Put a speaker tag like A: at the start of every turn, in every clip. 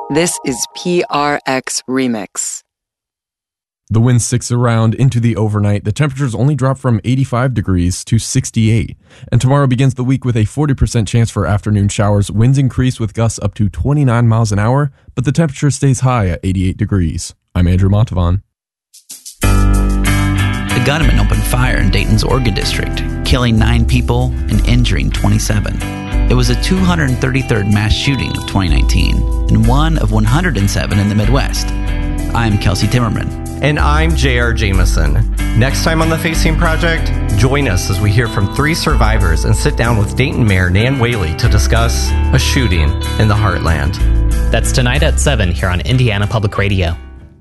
A: This is PRX Remix.
B: The wind sticks around into the overnight. The temperatures only drop from 85 degrees to 68. And tomorrow begins the week with a 40% chance for afternoon showers. Winds increase with gusts up to 29 miles an hour, but the temperature stays high at 88 degrees. I'm Andrew Montavon.
C: A gunman opened fire in Dayton's Oregon District, killing 9 people and injuring 27. It was the 233rd mass shooting of 2019 and one of 107 in the Midwest. I'm Kelsey Timmerman.
D: And I'm J.R. Jameson. Next time on The Facing Project, join us as we hear from 3 survivors and sit down with Dayton Mayor Nan Whaley to discuss a shooting in the Heartland.
E: That's tonight at 7 here on Indiana Public Radio.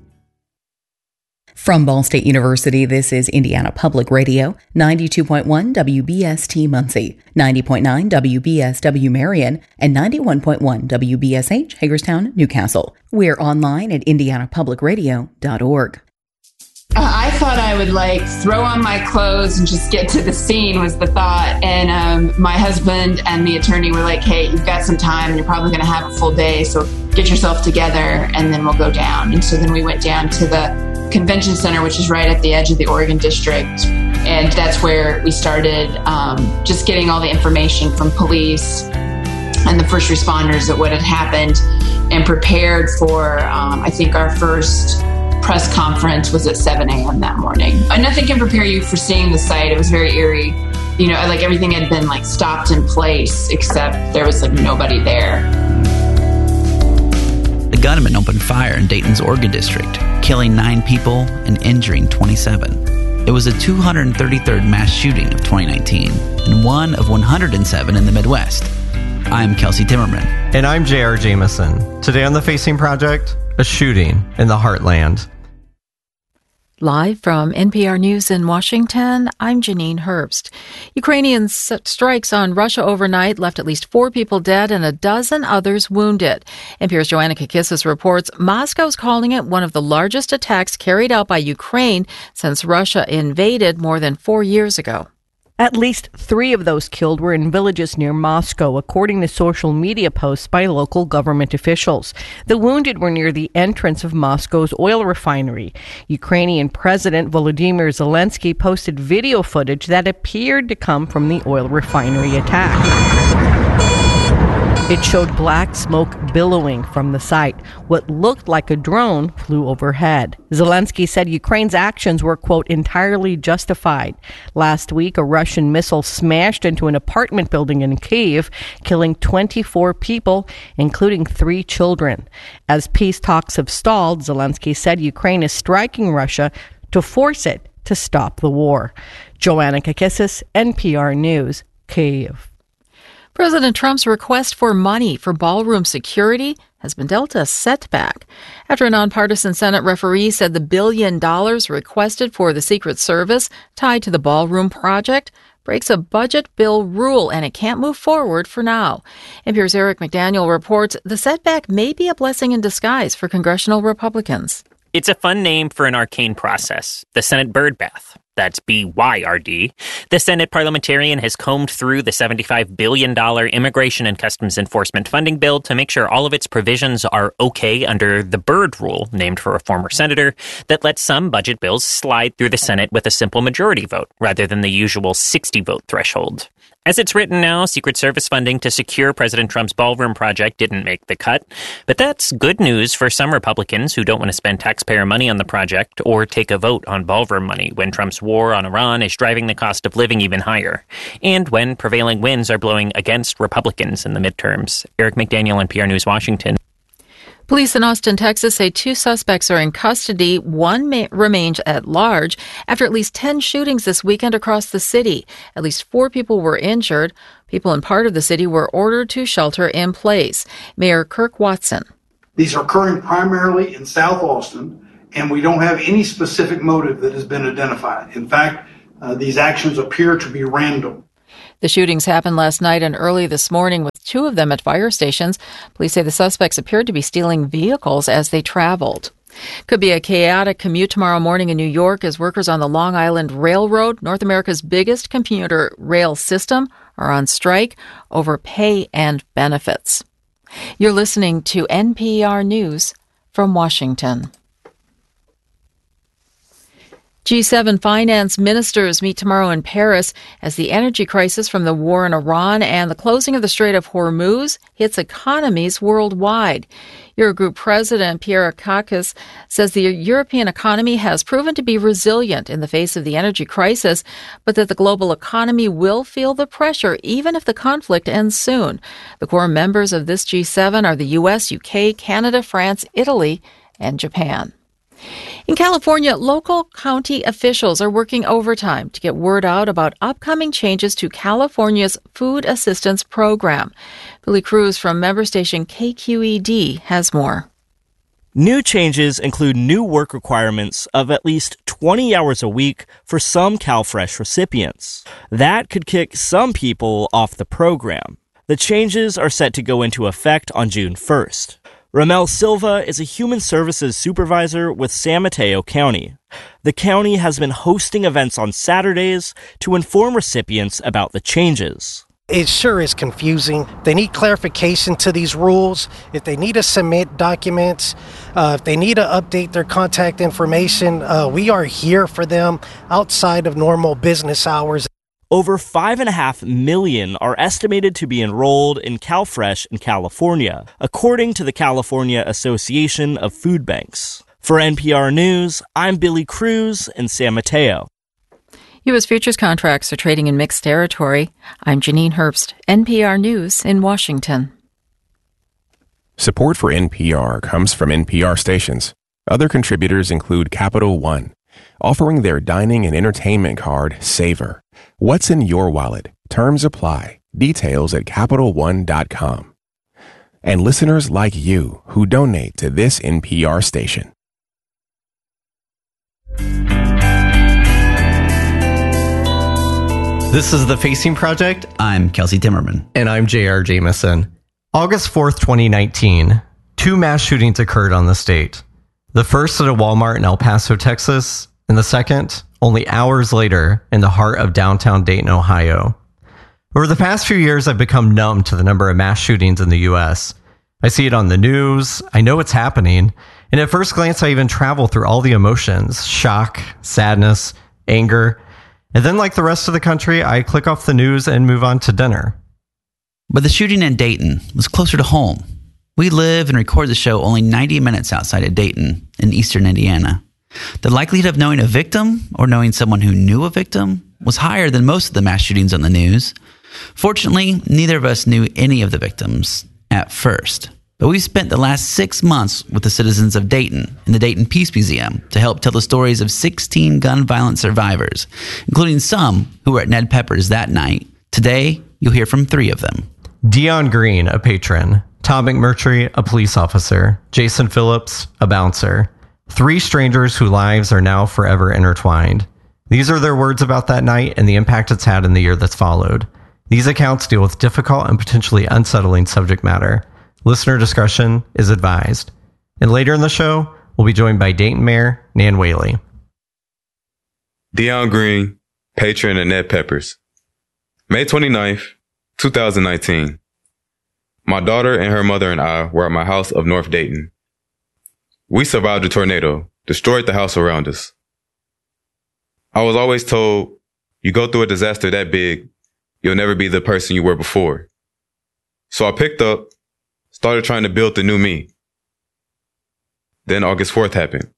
F: From Ball State University, this is Indiana Public Radio, 92.1 WBST Muncie, 90.9 WBSW Marion, and 91.1 WBSH Hagerstown, Newcastle. We're online at indianapublicradio.org.
G: I thought I would throw on my clothes and just get to the scene was the thought. And my husband and the attorney were like, hey, you've got some time and you're probably going to have a full day. So get yourself together and then we'll go down. And so then we went down to the convention center, which is right at the edge of the Oregon District. And that's where we started just getting all the information from police and the first responders of what had happened and prepared for, I think our first press conference was at 7 a.m. that morning. And nothing can prepare you for seeing the site. It was very eerie. You know, everything had been stopped in place except there was nobody there.
C: A gunman opened fire in Dayton's Oregon District, killing 9 people and injuring 27. It was the 233rd mass shooting of 2019 and one of 107 in the Midwest. I'm Kelsey Timmerman.
D: And I'm J.R. Jameson. Today on The Facing Project, a shooting in the Heartland.
H: Live from NPR News in Washington, I'm Janine Herbst. Ukrainian strikes on Russia overnight left at least 4 people dead and a dozen others wounded. NPR's Joanna Kakissis reports Moscow's calling it one of the largest attacks carried out by Ukraine since Russia invaded more than 4 years ago.
I: At least 3 of those killed were in villages near Moscow, according to social media posts by local government officials. The wounded were near the entrance of Moscow's oil refinery. Ukrainian President Volodymyr Zelensky posted video footage that appeared to come from the oil refinery attack. It showed black smoke billowing from the site. What looked like a drone flew overhead. Zelensky said Ukraine's actions were, quote, entirely justified. Last week, a Russian missile smashed into an apartment building in Kyiv, killing 24 people, including 3 children. As peace talks have stalled, Zelensky said Ukraine is striking Russia to force it to stop the war. Joanna Kakissis, NPR News, Kyiv.
H: President Trump's request for money for ballroom security has been dealt a setback after a nonpartisan Senate referee said the $1 billion requested for the Secret Service tied to the ballroom project breaks a budget bill rule and it can't move forward for now. NPR's Eric McDaniel reports the setback may be a blessing in disguise for congressional Republicans.
J: It's a fun name for an arcane process, the Senate birdbath. That's BYRD. The Senate parliamentarian has combed through the $75 billion Immigration and Customs Enforcement funding bill to make sure all of its provisions are okay under the Byrd rule, named for a former senator, that lets some budget bills slide through the Senate with a simple majority vote, rather than the usual 60-vote threshold. As it's written now, Secret Service funding to secure President Trump's ballroom project didn't make the cut. But that's good news for some Republicans who don't want to spend taxpayer money on the project or take a vote on ballroom money when Trump's war on Iran is driving the cost of living even higher, and when prevailing winds are blowing against Republicans in the midterms. Eric McDaniel, NPR News, Washington.
H: Police in Austin, Texas say 2 suspects are in custody. One remains at large after at least 10 shootings this weekend across the city. At least 4 people were injured. People in part of the city were ordered to shelter in place. Mayor Kirk Watson.
K: These are occurring primarily in South Austin, and we don't have any specific motive that has been identified. In fact, these actions appear to be random.
H: The shootings happened last night and early this morning, with 2 of them at fire stations. Police say the suspects appeared to be stealing vehicles as they traveled. Could be a chaotic commute tomorrow morning in New York as workers on the Long Island Railroad, North America's biggest commuter rail system, are on strike over pay and benefits. You're listening to NPR News from Washington. G7 finance ministers meet tomorrow in Paris as the energy crisis from the war in Iran and the closing of the Strait of Hormuz hits economies worldwide. Eurogroup President Pierre Kakis says the European economy has proven to be resilient in the face of the energy crisis, but that the global economy will feel the pressure even if the conflict ends soon. The core members of this G7 are the U.S., UK, Canada, France, Italy, and Japan. In California, local county officials are working overtime to get word out about upcoming changes to California's food assistance program. Billy Cruz from member station KQED has more.
L: New changes include new work requirements of at least 20 hours a week for some CalFresh recipients. That could kick some people off the program. The changes are set to go into effect on June 1st. Ramel Silva is a human services supervisor with San Mateo County. The county has been hosting events on Saturdays to inform recipients about the changes.
M: It sure is confusing. They need clarification to these rules. If they need to submit documents, if they need to update their contact information, we are here for them outside of normal business hours.
L: Over 5.5 million are estimated to be enrolled in CalFresh in California, according to the California Association of Food Banks. For NPR News, I'm Billy Cruz in San Mateo.
H: U.S. futures contracts are trading in mixed territory. I'm Janine Herbst, NPR News in Washington.
N: Support for NPR comes from NPR stations. Other contributors include Capital One, offering their dining and entertainment card, Savor. What's in your wallet? Terms apply. Details at CapitalOne.com. And listeners like you who donate to this NPR station.
D: This is The Facing Project.
C: I'm Kelsey Timmerman.
D: And I'm J.R. Jameson. August 4th, 2019, 2 mass shootings occurred on the state. The first at a Walmart in El Paso, Texas, and the second only hours later in the heart of downtown Dayton, Ohio. Over the past few years, I've become numb to the number of mass shootings in the U.S. I see it on the news, I know it's happening, and at first glance, I even travel through all the emotions, shock, sadness, anger, and then like the rest of the country, I click off the news and move on to dinner.
C: But the shooting in Dayton was closer to home. We live and record the show only 90 minutes outside of Dayton in eastern Indiana. The likelihood of knowing a victim or knowing someone who knew a victim was higher than most of the mass shootings on the news. Fortunately, neither of us knew any of the victims at first. But we've spent the last 6 months with the citizens of Dayton in the Dayton Peace Museum to help tell the stories of 16 gun violence survivors, including some who were at Ned Pepper's that night. Today, you'll hear from 3 of them.
D: Dion Green, a patron. Tom McMurtry, a police officer. Jason Phillips, a bouncer. 3 strangers whose lives are now forever intertwined. These are their words about that night and the impact it's had in the year that's followed. These accounts deal with difficult and potentially unsettling subject matter. Listener discretion is advised. And later in the show, we'll be joined by Dayton Mayor Nan Whaley.
O: Dion Green, patron at Ned Pepper's. May 29th, 2019. My daughter and her mother and I were at my house of North Dayton. We survived a tornado, destroyed the house around us. I was always told, you go through a disaster that big, you'll never be the person you were before. So I picked up, started trying to build the new me. Then August 4th happened.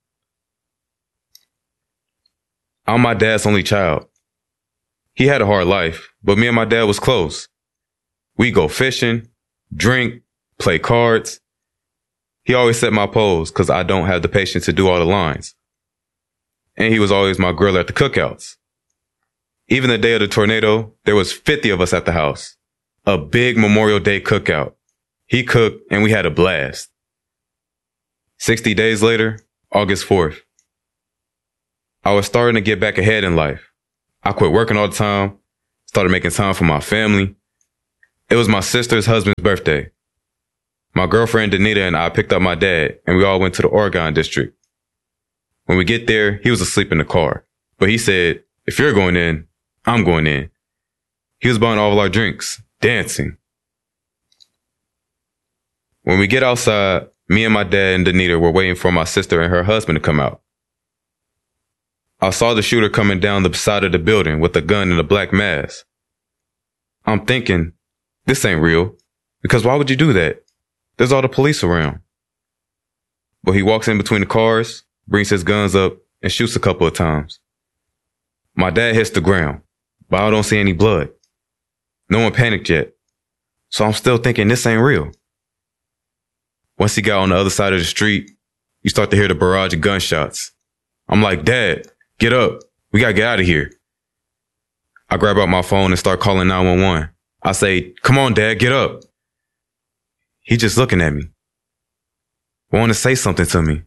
O: I'm my dad's only child. He had a hard life, but me and my dad was close. We go fishing, drink, play cards. He always set my pose because I don't have the patience to do all the lines. And he was always my griller at the cookouts. Even the day of the tornado, there was 50 of us at the house. A big Memorial Day cookout. He cooked and we had a blast. 60 days later, August 4th. I was starting to get back ahead in life. I quit working all the time, started making time for my family. It was my sister's husband's birthday. My girlfriend Danita and I picked up my dad and we all went to the Oregon district. When we get there, he was asleep in the car. But he said, if you're going in, I'm going in. He was buying all of our drinks, dancing. When we get outside, me and my dad and Danita were waiting for my sister and her husband to come out. I saw the shooter coming down the side of the building with a gun and a black mask. I'm thinking, this ain't real, because why would you do that? There's all the police around. But he walks in between the cars, brings his guns up, and shoots a couple of times. My dad hits the ground, but I don't see any blood. No one panicked yet, so I'm still thinking this ain't real. Once he got on the other side of the street, you start to hear the barrage of gunshots. I'm like, Dad, get up. We gotta get out of here. I grab out my phone and start calling 911. I say, come on, Dad, get up. He just looking at me. Wanting to say something to me.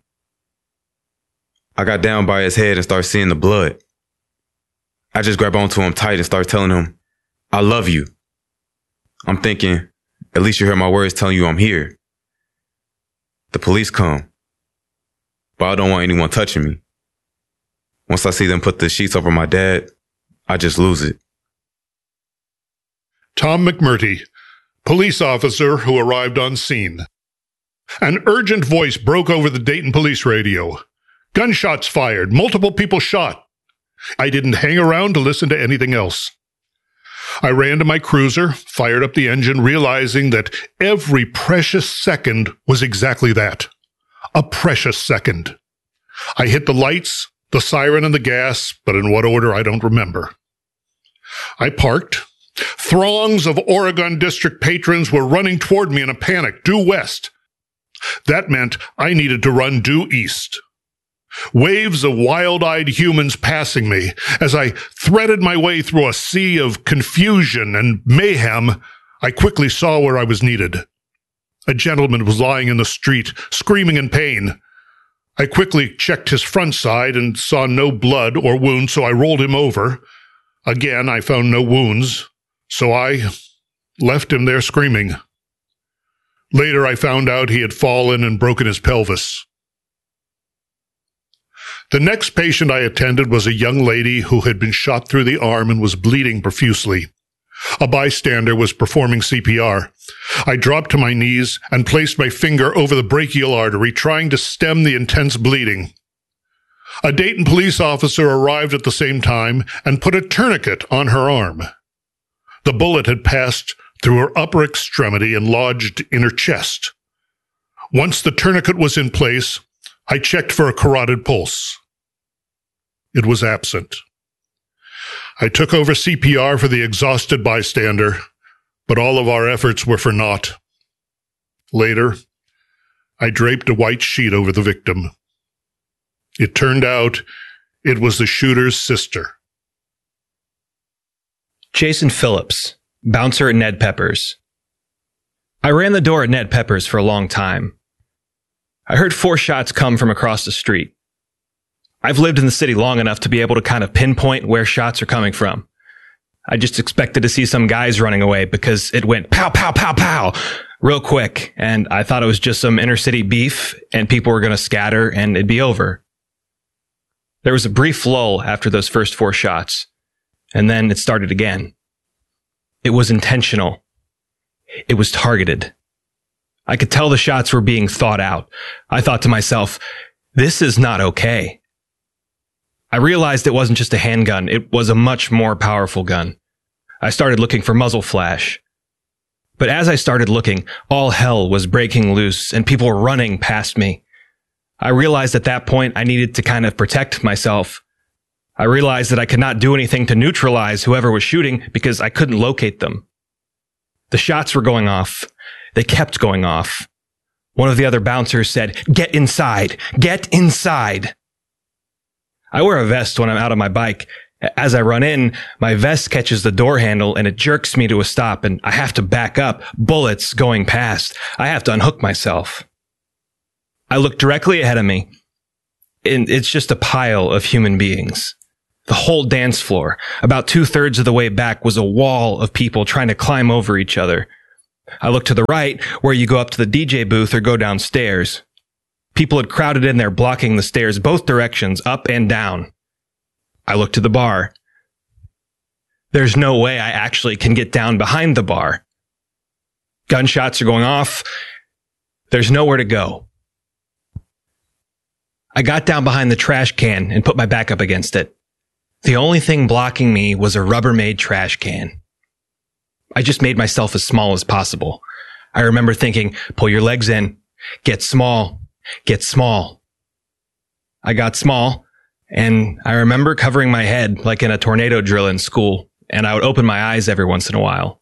O: I got down by his head and start seeing the blood. I just grab onto him tight and start telling him, I love you. I'm thinking, at least you heard my words telling you I'm here. The police come, but I don't want anyone touching me. Once I see them put the sheets over my dad, I just lose it.
P: Tom McMurtry, police officer who arrived on scene. An urgent voice broke over the Dayton police radio. Gunshots fired, multiple people shot. I didn't hang around to listen to anything else. I ran to my cruiser, fired up the engine, realizing that every precious second was exactly that. A precious second. I hit the lights, the siren, and the gas, but in what order I don't remember. I parked. Throngs of Oregon District patrons were running toward me in a panic, due west. That meant I needed to run due east. Waves of wild-eyed humans passing me. As I threaded my way through a sea of confusion and mayhem, I quickly saw where I was needed. A gentleman was lying in the street, screaming in pain. I quickly checked his front side and saw no blood or wounds, so I rolled him over. Again, I found no wounds, so I left him there screaming. Later, I found out he had fallen and broken his pelvis. The next patient I attended was a young lady who had been shot through the arm and was bleeding profusely. A bystander was performing CPR. I dropped to my knees and placed my finger over the brachial artery, trying to stem the intense bleeding. A Dayton police officer arrived at the same time and put a tourniquet on her arm. The bullet had passed through her upper extremity and lodged in her chest. Once the tourniquet was in place, I checked for a carotid pulse. It was absent. I took over CPR for the exhausted bystander, but all of our efforts were for naught. Later, I draped a white sheet over the victim. It turned out it was the shooter's sister.
Q: Jason Phillips, bouncer at Ned Pepper's. I ran the door at Ned Pepper's for a long time. I heard 4 shots come from across the street. I've lived in the city long enough to be able to kind of pinpoint where shots are coming from. I just expected to see some guys running away because it went pow, pow, pow, pow real quick. And I thought it was just some inner city beef and people were going to scatter and it'd be over. There was a brief lull after those first 4 shots, and then it started again. It was intentional. It was targeted. I could tell the shots were being thought out. I thought to myself, this is not okay. I realized it wasn't just a handgun. It was a much more powerful gun. I started looking for muzzle flash. But as I started looking, all hell was breaking loose and people were running past me. I realized at that point I needed to kind of protect myself. I realized that I could not do anything to neutralize whoever was shooting because I couldn't locate them. The shots were going off. They kept going off. One of the other bouncers said, "Get inside! Get inside!" I wear a vest when I'm out on my bike. As I run in, my vest catches the door handle and it jerks me to a stop and I have to back up, bullets going past. I have to unhook myself. I look directly ahead of me, and it's just a pile of human beings. The whole dance floor, about 2/3 of the way back, was a wall of people trying to climb over each other. I look to the right, where you go up to the DJ booth or go downstairs. People had crowded in there, blocking the stairs both directions, up and down. I look to the bar. There's no way I actually can get down behind the bar. Gunshots are going off, There's nowhere to go. I got down behind the trash can and put my back up against it. The only thing blocking me was a Rubbermaid trash can. I just made myself as small as possible. I remember thinking, pull your legs in, get small, get small. I got small, and I remember covering my head like in a tornado drill in school, and I would open my eyes every once in a while.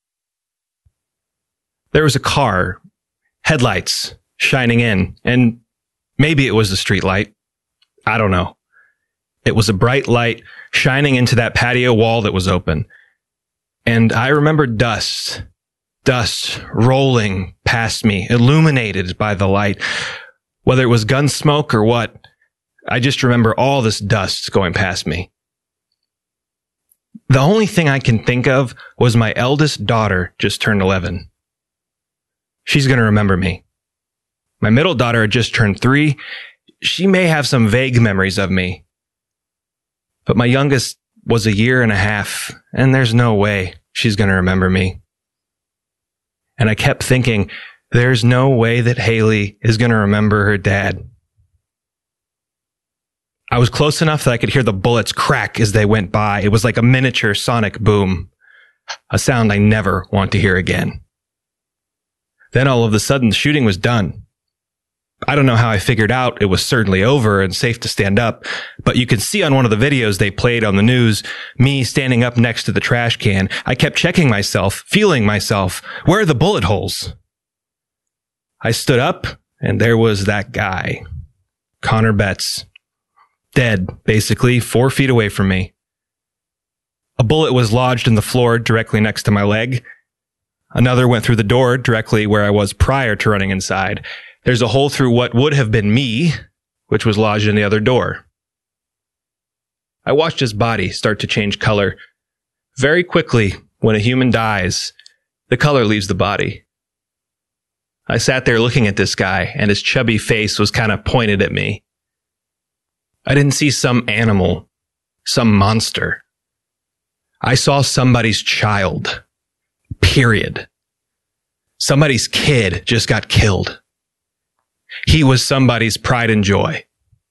Q: There was a car, headlights shining in, and maybe it was the street light. I don't know. It was a bright light shining into that patio wall that was open. And I remember dust rolling past me, illuminated by the light. Whether it was gun smoke or what, I just remember all this dust going past me. The only thing I can think of was my eldest daughter just turned 11. She's going to remember me. My middle daughter had just turned 3. She may have some vague memories of me. But my youngest was 1.5 years, and there's no way she's going to remember me. And I kept thinking, there's no way that Haley is going to remember her dad. I was close enough that I could hear the bullets crack as they went by. It was like a miniature sonic boom, a sound I never want to hear again. Then all of a sudden, the shooting was done. I don't know how I figured out it was certainly over and safe to stand up, but you can see on one of the videos they played on the news, me standing up next to the trash can. I kept checking myself, feeling myself. Where are the bullet holes? I stood up, and there was that guy, Connor Betts, dead, basically 4 feet away from me. A bullet was lodged in the floor directly next to my leg. Another went through the door directly where I was prior to running inside. There's a hole through what would have been me, which was lodged in the other door. I watched his body start to change color. Very quickly, when a human dies, the color leaves the body. I sat there looking at this guy, and his chubby face was kind of pointed at me. I didn't see some animal, some monster. I saw somebody's child. Period. Somebody's kid just got killed. He was somebody's pride and joy.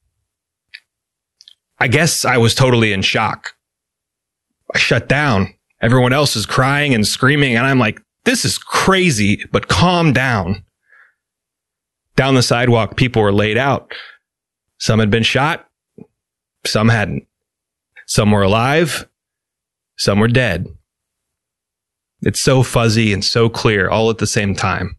Q: I guess I was totally in shock. I shut down. Everyone else is crying and screaming, and I'm like, this is crazy, but calm down. Down the sidewalk, people were laid out. Some had been shot. Some hadn't. Some were alive. Some were dead. It's so fuzzy and so clear all at the same time.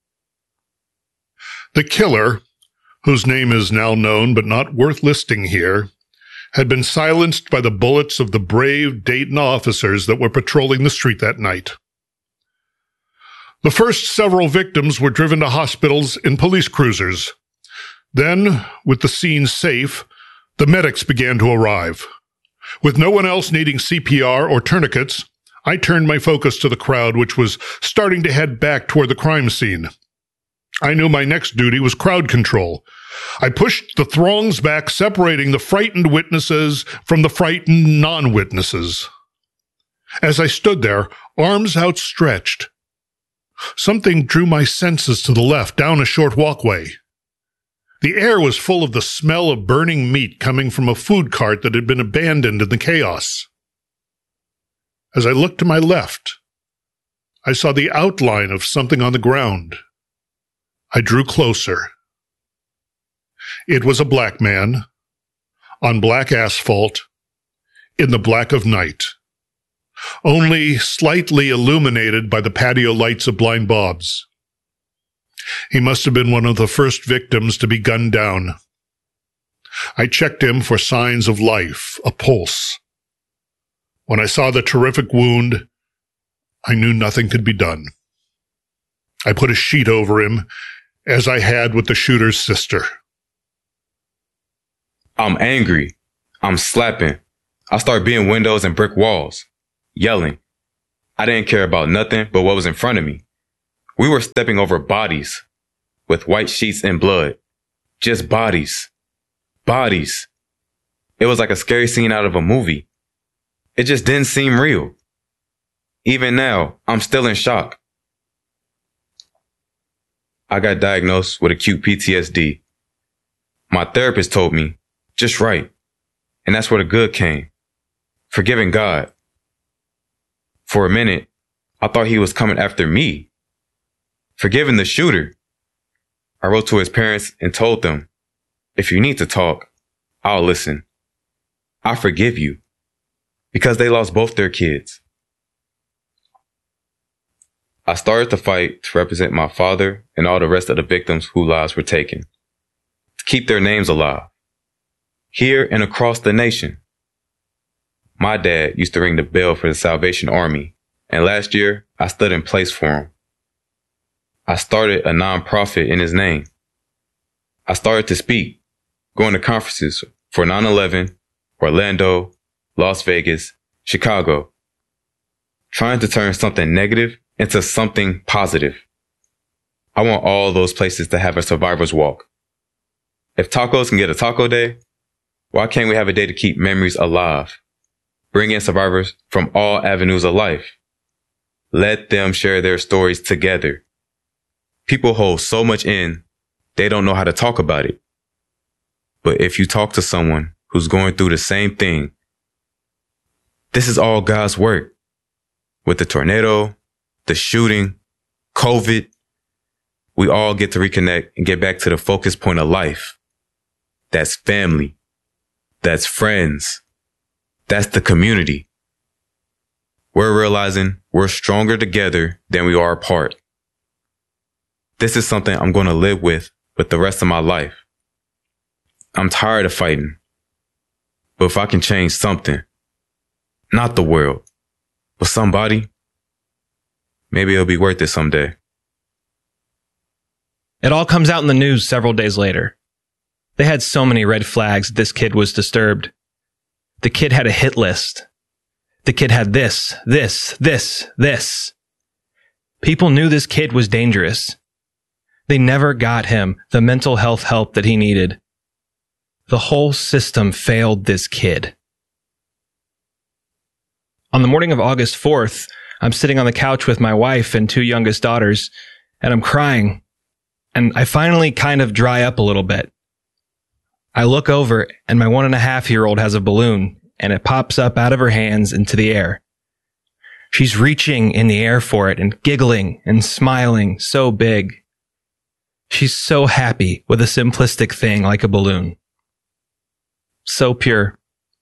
P: The killer, whose name is now known but not worth listing here, had been silenced by the bullets of the brave Dayton officers that were patrolling the street that night. The first several victims were driven to hospitals in police cruisers. Then, with the scene safe, the medics began to arrive. With no one else needing CPR or tourniquets, I turned my focus to the crowd, which was starting to head back toward the crime scene. I knew my next duty was crowd control. I pushed the throngs back, separating the frightened witnesses from the frightened non-witnesses. As I stood there, arms outstretched, something drew my senses to the left, down a short walkway. The air was full of the smell of burning meat coming from a food cart that had been abandoned in the chaos. As I looked to my left, I saw the outline of something on the ground. I drew closer. It was a black man, on black asphalt, in the black of night, only slightly illuminated by the patio lights of Blind Bob's. He must have been one of the first victims to be gunned down. I checked him for signs of life, a pulse. When I saw the terrific wound, I knew nothing could be done. I put a sheet over him, as I had with the shooter's sister.
O: I'm angry. I'm slapping. I start beating windows and brick walls, yelling. I didn't care about nothing but what was in front of me. We were stepping over bodies with white sheets and blood. Just bodies. Bodies. It was like a scary scene out of a movie. It just didn't seem real. Even now, I'm still in shock. I got diagnosed with acute PTSD. My therapist told me, just write. And that's where the good came. Forgiving God. For a minute, I thought he was coming after me. Forgiving the shooter. I wrote to his parents and told them, if you need to talk, I'll listen. I forgive you. Because they lost both their kids. I started to fight to represent my father and all the rest of the victims whose lives were taken. To keep their names alive. Here and across the nation. My dad used to ring the bell for the Salvation Army, and last year I stood in place for him. I started a nonprofit in his name. I started to speak, going to conferences for 9/11, Orlando, Las Vegas, Chicago, trying to turn something negative into something positive. I want all those places to have a survivor's walk. If tacos can get a taco day, why can't we have a day to keep memories alive? Bring in survivors from all avenues of life. Let them share their stories together. People hold so much in, they don't know how to talk about it. But if you talk to someone who's going through the same thing, this is all God's work. With the tornado, the shooting, COVID, we all get to reconnect and get back to the focus point of life. That's family. That's friends. That's the community. We're realizing we're stronger together than we are apart. This is something I'm going to live with the rest of my life. I'm tired of fighting. But if I can change something, not the world, but somebody, maybe it'll be worth it someday.
Q: It all comes out in the news several days later. They had so many red flags that this kid was disturbed. The kid had a hit list. The kid had this. People knew this kid was dangerous. They never got him the mental health help that he needed. The whole system failed this kid. On the morning of August 4th, I'm sitting on the couch with my wife and two youngest daughters, and I'm crying. And I finally kind of dry up a little bit. I look over, and my 1.5-year-old has a balloon, and it pops up out of her hands into the air. She's reaching in the air for it and giggling and smiling so big. She's so happy with a simplistic thing like a balloon. So pure.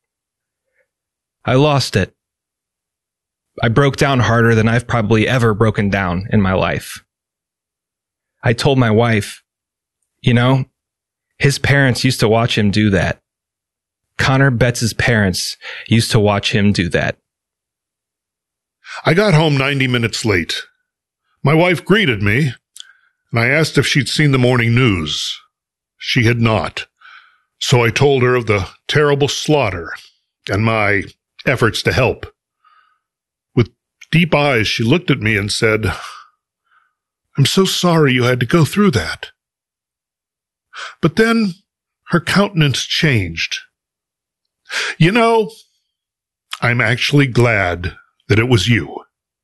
Q: I lost it. I broke down harder than I've probably ever broken down in my life. I told my wife, you know, his parents used to watch him do that. Connor Betts' parents used to watch him do that.
P: I got home 90 minutes late. My wife greeted me, and I asked if she'd seen the morning news. She had not. So I told her of the terrible slaughter and my efforts to help. With deep eyes, she looked at me and said, "I'm so sorry you had to go through that." But then her countenance changed. "You know, I'm actually glad that it was you."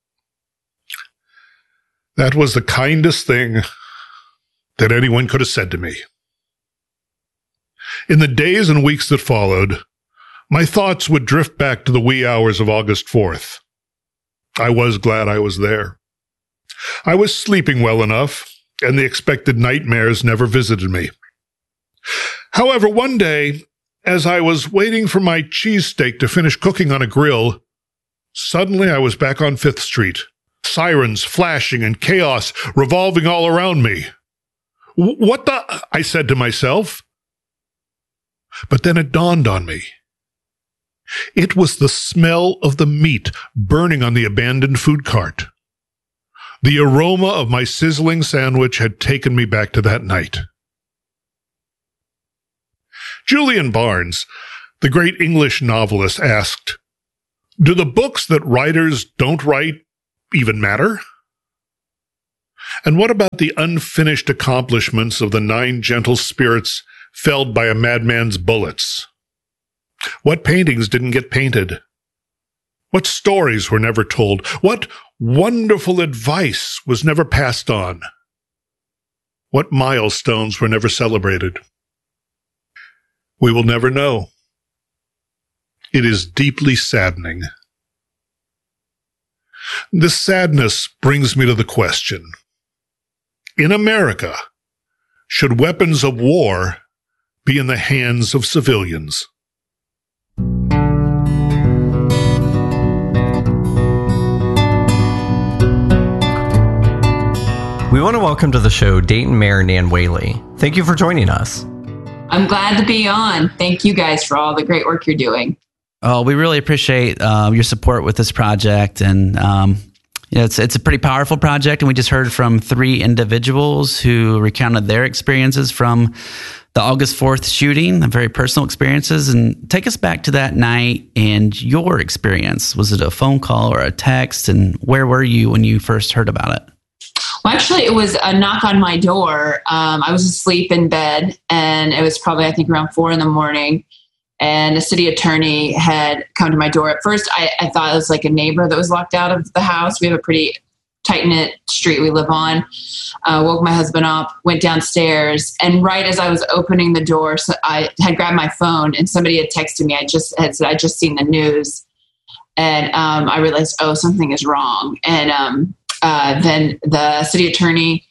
P: That was the kindest thing that anyone could have said to me. In the days and weeks that followed, my thoughts would drift back to the wee hours of August 4th. I was glad I was there. I was sleeping well enough, and the expected nightmares never visited me. However, one day, as I was waiting for my cheesesteak to finish cooking on a grill, suddenly I was back on 5th Street, sirens flashing and chaos revolving all around me. What the? I said to myself. But then it dawned on me. It was the smell of the meat burning on the abandoned food cart. The aroma of my sizzling sandwich had taken me back to that night. Julian Barnes, the great English novelist, asked, "Do the books that writers don't write even matter? And what about the unfinished accomplishments of the 9 gentle spirits felled by a madman's bullets? What paintings didn't get painted? What stories were never told? What wonderful advice was never passed on? What milestones were never celebrated? We will never know. It is deeply saddening. This sadness brings me to the question. In America, should weapons of war be in the hands of civilians?
D: We want to welcome to the show Dayton Mayor Nan Whaley. Thank you for joining us.
G: I'm glad to be on. Thank you guys for all the great work you're doing.
C: Oh, we really appreciate your support with this project, and it's a pretty powerful project. And we just heard from 3 individuals who recounted their experiences from the August 4th shooting, very personal experiences. And take us back to that night and your experience. Was it a phone call or a text? And where were you when you first heard about it?
G: Well, actually, it was a knock on my door. I was asleep in bed, and it was probably, I think, around 4 a.m. And the city attorney had come to my door. At first, I thought it was like a neighbor that was locked out of the house. We have a pretty tight-knit street we live on. Woke my husband up, went downstairs, and right as I was opening the door, so I had grabbed my phone, and somebody had texted me. I just seen the news, and I realized, oh, something is wrong. And then the city attorney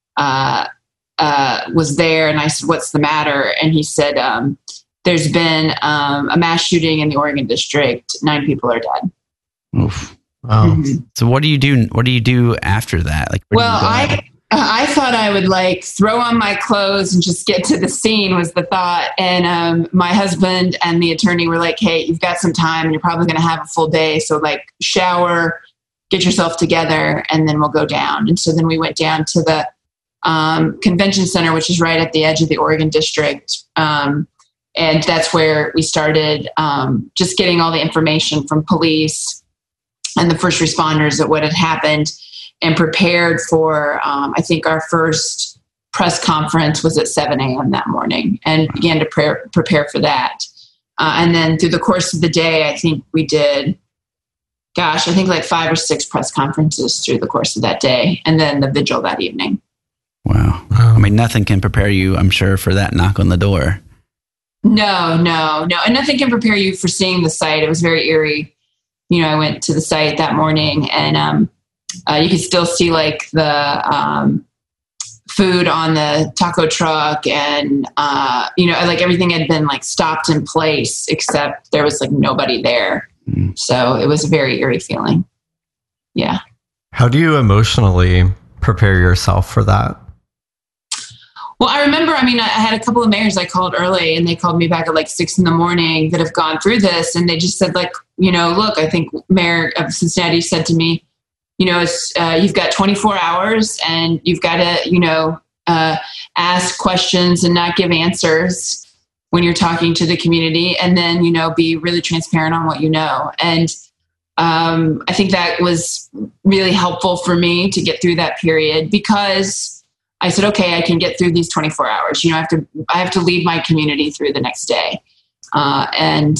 G: was there, and I said, "What's the matter?" And he said, "There's been a mass shooting in the Oregon district. 9 people are dead."
C: Oof. Wow. Mm-hmm. So what do you do? What do you do after that?
G: Well, I thought I would throw on my clothes and just get to the scene was the thought. And my husband and the attorney were like, "Hey, you've got some time, and you're probably going to have a full day. So shower, get yourself together, and then we'll go down." And so then we went down to the convention center, which is right at the edge of the Oregon district. And that's where we started just getting all the information from police and the first responders at what had happened, and prepared for, I think our first press conference was at 7 a.m. that morning, and began to prepare for that. And then through the course of the day, I think we did, 5 or 6 press conferences through the course of that day, and then the vigil that evening.
C: Wow. I mean, nothing can prepare you, I'm sure, for that knock on the door.
G: No. And nothing can prepare you for seeing the site. It was very eerie. I went to the site that morning, and you could still see the food on the taco truck, and everything had been stopped in place, except there was nobody there. So it was a very eerie feeling. Yeah.
D: How do you emotionally prepare yourself for that?
G: Well, I remember, I had a couple of mayors I called early, and they called me back at 6 a.m. that have gone through this. And they just said look, I think Mayor of Cincinnati said to me, you've got 24 hours, and you've got to, ask questions and not give answers when you're talking to the community, and then, be really transparent on what you know. And I think that was really helpful for me to get through that period, because I said, okay, I can get through these 24 hours. I have to lead my community through the next day. I'd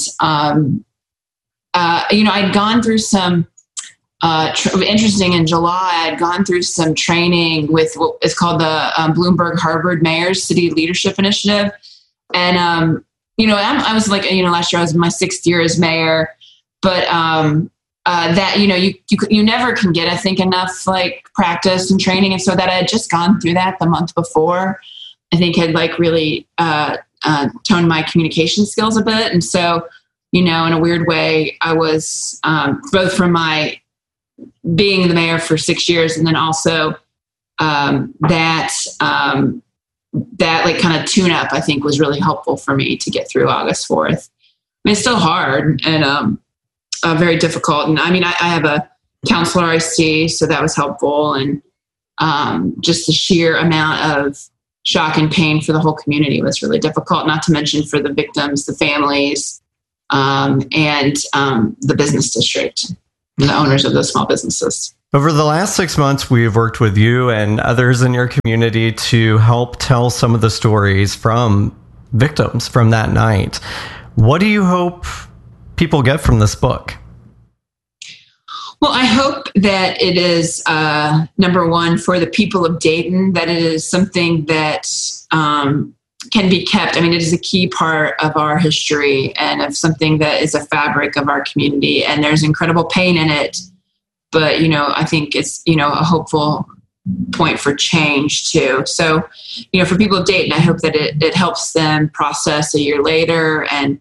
G: gone through some, interesting in July, I'd gone through some training with what is called the Bloomberg Harvard Mayor's City Leadership Initiative. And, I was last year I was in my 6th year as mayor, but that, you never can get, I think, enough practice and training. And so that I had just gone through that the month before, I think had really toned my communication skills a bit. And so, in a weird way, I was both from my being the mayor for 6 years, and then also that kind of tune up, I think, was really helpful for me to get through August 4th. It's still hard and very difficult. And I have a counselor I see, so that was helpful. And just the sheer amount of shock and pain for the whole community was really difficult, not to mention for the victims, the families, and the business district, and the owners of those small businesses.
D: Over the last 6 months, we've worked with you and others in your community to help tell some of the stories from victims from that night. What do you hope people get from this book?
G: Well, I hope that it is, number one, for the people of Dayton, that it is something that can be kept. I mean, it is a key part of our history and of something that is a fabric of our community. And there's incredible pain in it. But, I think it's, a hopeful point for change too. So, for people of Dayton, I hope that it helps them process a year later and,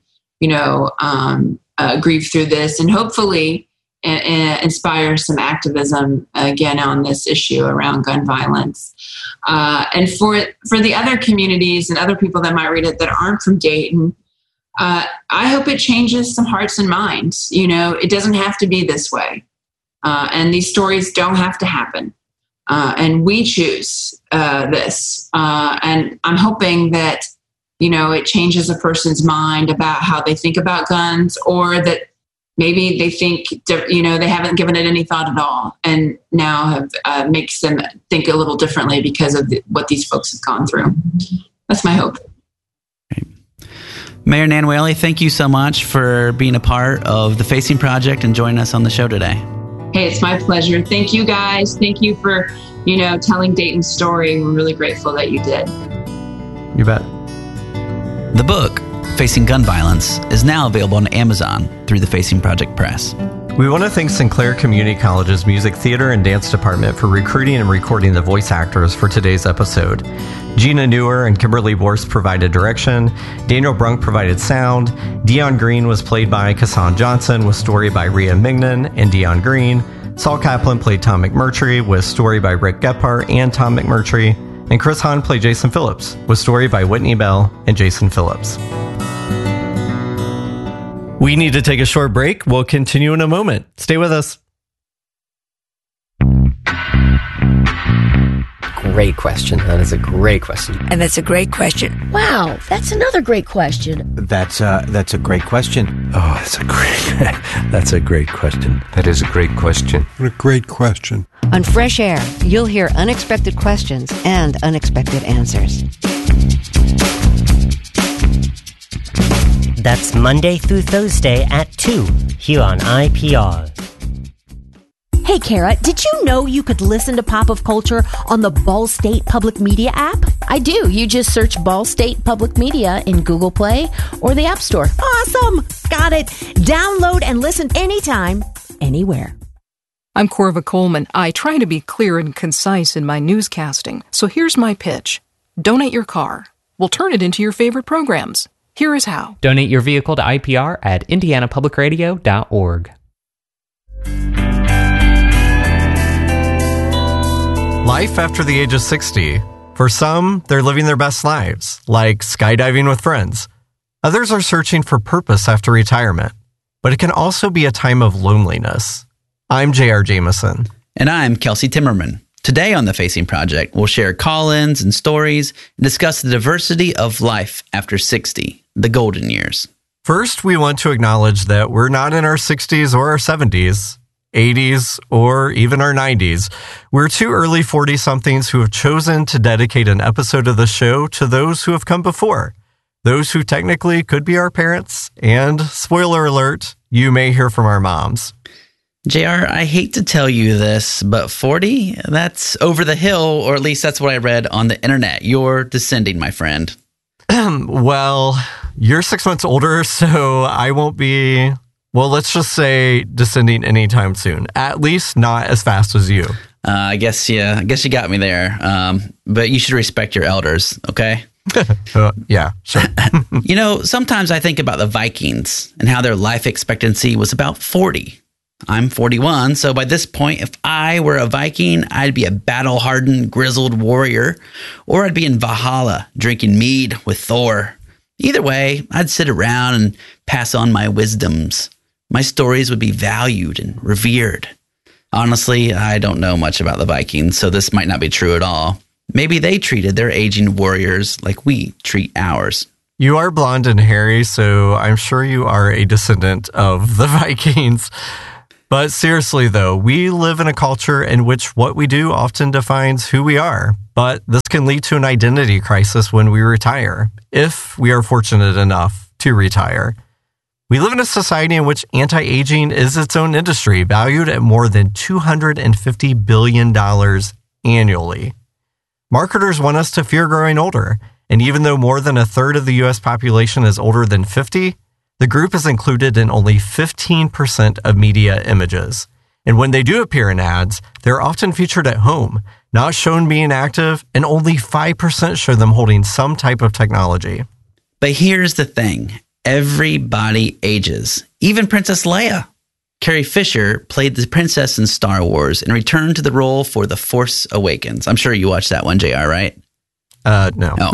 G: grieve through this and hopefully inspire some activism again on this issue around gun violence. And for the other communities and other people that might read it that aren't from Dayton, I hope it changes some hearts and minds. It doesn't have to be this way. And these stories don't have to happen. And we choose this. And I'm hoping that, it changes a person's mind about how they think about guns, or that maybe they think, they haven't given it any thought at all, and now makes them think a little differently because of what these folks have gone through. That's my hope.
C: Mayor Nan Whaley, thank you so much for being a part of the Facing Project and joining us on the show today.
G: Hey, it's my pleasure. Thank you, guys. Thank you for, telling Dayton's story. We're really grateful that you did.
D: You bet.
C: The book, Facing Gun Violence, is now available on Amazon through the Facing Project Press.
D: We want to thank Sinclair Community College's Music Theater and Dance Department for recruiting and recording the voice actors for today's episode. Gina Newer and Kimberly Borst provided direction. Daniel Brunk provided sound. Dion Green was played by Kassan Johnson with story by Rhea Mignon and Dion Green. Saul Kaplan played Tom McMurtry with story by Rick Gephardt and Tom McMurtry. And Chris Hahn played Jason Phillips with story by Whitney Bell and Jason Phillips. We need to take a short break. We'll continue in a moment. Stay with us.
R: Great question. That is a great question.
S: And that's a great question. Wow, that's another great question.
T: That's a great question. Oh, that's a great question.
U: That is a great question.
V: What a great question.
W: On Fresh Air, you'll hear unexpected questions and unexpected answers.
X: That's Monday through Thursday at 2 here on IPR.
Y: Hey, Kara, did you know you could listen to Pop of Culture on the Ball State Public Media app? I do. You just search Ball State Public Media in Google Play or the App Store. Awesome! Got it. Download and listen anytime, anywhere.
Z: I'm Corva Coleman. I try to be clear and concise in my newscasting. So here's my pitch. Donate your car. We'll turn it into your favorite programs. Here is how.
E: Donate your vehicle to IPR at indianapublicradio.org.
D: Life after the age of 60. For some, they're living their best lives, like skydiving with friends. Others are searching for purpose after retirement. But it can also be a time of loneliness. I'm J.R. Jameson.
C: And I'm Kelsey Timmerman. Today on the Facing Project, we'll share call-ins and stories and discuss the diversity of life after 60, the golden years.
D: First, we want to acknowledge that we're not in our 60s or our 70s, 80s, or even our 90s. We're two early 40-somethings who have chosen to dedicate an episode of the show to those who have come before, those who technically could be our parents, and, spoiler alert, you may hear from our moms.
C: JR, I hate to tell you this, but 40, that's over the hill, or at least that's what I read on the internet. You're descending, my friend.
D: Well, you're 6 months older, so I won't be, well, let's just say descending anytime soon. At least not as fast as you.
C: I guess you got me there. But you should respect your elders, okay?
D: Yeah, sure.
C: Sometimes I think about the Vikings and how their life expectancy was about 40. I'm 41, so by this point, if I were a Viking, I'd be a battle-hardened, grizzled warrior, or I'd be in Valhalla drinking mead with Thor. Either way, I'd sit around and pass on my wisdoms. My stories would be valued and revered. Honestly, I don't know much about the Vikings, so this might not be true at all. Maybe they treated their aging warriors like we treat ours.
D: You are blonde and hairy, so I'm sure you are a descendant of the Vikings. But seriously, though, we live in a culture in which what we do often defines who we are. But this can lead to an identity crisis when we retire, if we are fortunate enough to retire. We live in a society in which anti-aging is its own industry, valued at more than $250 billion annually. Marketers want us to fear growing older, and even though more than a third of the U.S. population is older than 50, the group is included in only 15% of media images. And when they do appear in ads, they're often featured at home, not shown being active, and only 5% show them holding some type of technology.
C: But here's the thing. Everybody ages, even Princess Leia. Carrie Fisher played the princess in Star Wars and returned to the role for The Force Awakens. I'm sure you watched that one, JR, right?
D: No.
C: Oh,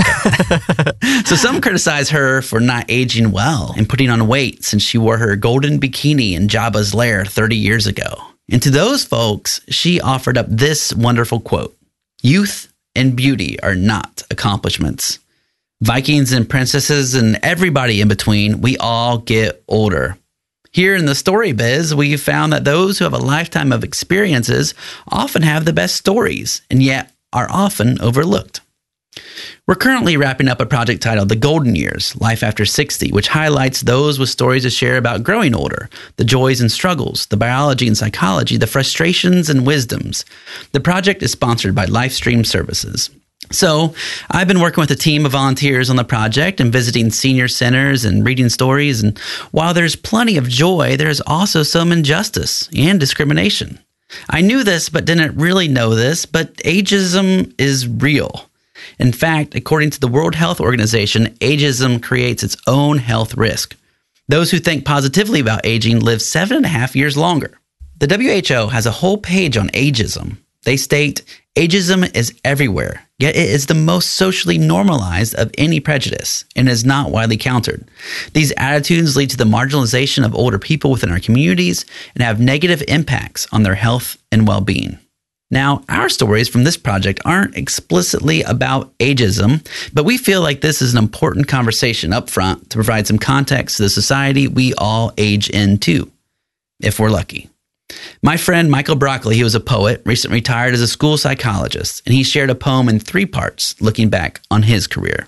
C: okay. So some criticize her for not aging well and putting on weight since she wore her golden bikini in Jabba's lair 30 years ago. And to those folks, she offered up this wonderful quote: "Youth and beauty are not accomplishments. Vikings and princesses and everybody in between, we all get older." Here in the story biz, we found that those who have a lifetime of experiences often have the best stories and yet are often overlooked. We're currently wrapping up a project titled The Golden Years, Life After 60, which highlights those with stories to share about growing older, the joys and struggles, the biology and psychology, the frustrations and wisdoms. The project is sponsored by Lifestream Services. So I've been working with a team of volunteers on the project and visiting senior centers and reading stories. And while there's plenty of joy, there's also some injustice and discrimination. I knew this, but didn't really know this, but ageism is real. In fact, according to the World Health Organization, ageism creates its own health risk. Those who think positively about aging live 7.5 years longer. The WHO has a whole page on ageism. They state, "Ageism is everywhere, yet it is the most socially normalized of any prejudice and is not widely countered. These attitudes lead to the marginalization of older people within our communities and have negative impacts on their health and well-being." Now, our stories from this project aren't explicitly about ageism, but we feel like this is an important conversation up front to provide some context to the society we all age into, if we're lucky. My friend Michael Broccoli, he was a poet, recently retired as a school psychologist, and he shared a poem in 3 parts looking back on his career.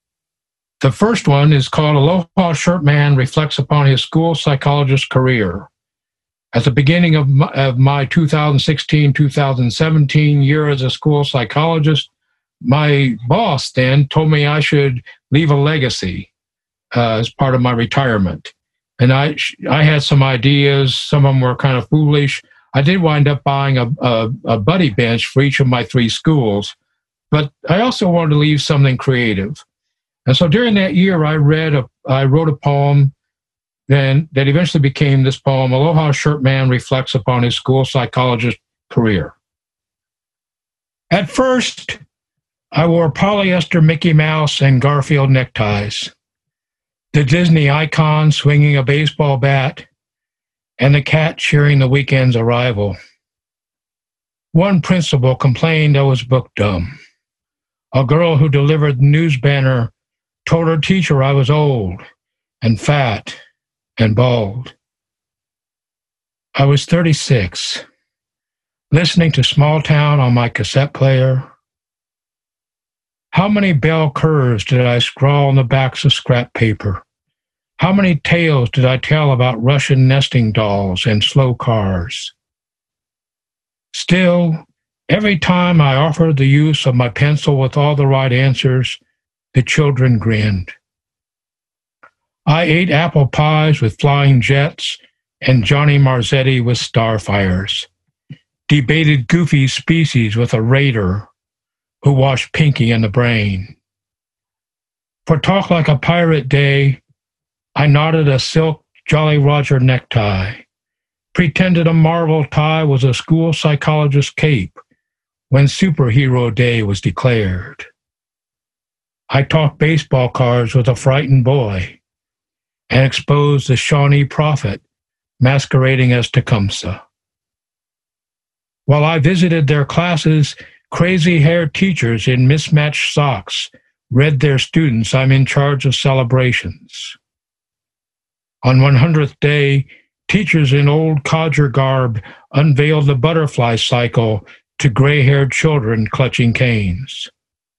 A: The first one is called Aloha Shirt Man Reflects Upon His School Psychologist Career. At the beginning of my 2016-2017 year as a school psychologist, my boss then told me I should leave a legacy as part of my retirement. And I had some ideas. Some of them were kind of foolish. I did wind up buying a buddy bench for each of my 3 schools, but I also wanted to leave something creative. And so during that year, I wrote a poem that eventually became this poem, Aloha Shirt Man Reflects Upon His School Psychologist Career. At first, I wore polyester Mickey Mouse and Garfield neckties, the Disney icon swinging a baseball bat, and the cat cheering the weekend's arrival. One principal complained I was book dumb. A girl who delivered the news banner told her teacher I was old and fat and bald. I was 36, listening to Small Town on my cassette player. How many bell curves did I scrawl on the backs of scrap paper? How many tales did I tell about Russian nesting dolls and slow cars? Still, every time I offered the use of my pencil with all the right answers, the children grinned. I ate apple pies with flying jets and Johnny Marzetti with starfires, debated goofy species with a raider who washed Pinky in the brain. For Talk Like a Pirate Day, I knotted a silk Jolly Roger necktie, pretended a Marvel tie was a school psychologist's cape when Superhero Day was declared. I talked baseball cards with a frightened boy and exposed the Shawnee prophet masquerading as Tecumseh. While I visited their classes, crazy-haired teachers in mismatched socks read their students I'm in charge of celebrations. On 100th day, teachers in old codger garb unveiled the butterfly cycle to gray-haired children clutching canes.